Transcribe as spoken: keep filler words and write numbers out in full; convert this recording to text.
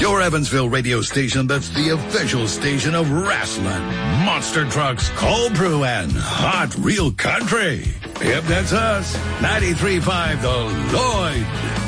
Your Evansville radio station that's the official station of wrestling, monster trucks, cold brew, and hot real country. Yep, that's us. ninety-three point five The Lloyd.